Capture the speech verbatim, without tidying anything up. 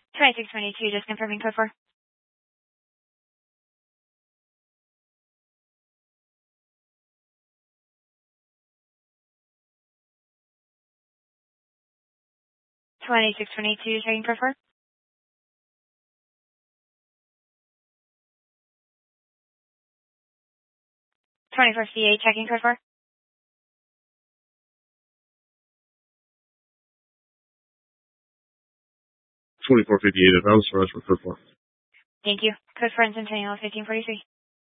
twenty-six twenty-two, just confirming code four. twenty-six twenty-two, checking code four. twenty-four fifty-eight, checking code four. twenty-four fifty-eight, if I was for us, for code four. Thank you. Code four and Centennial fifteen forty-three.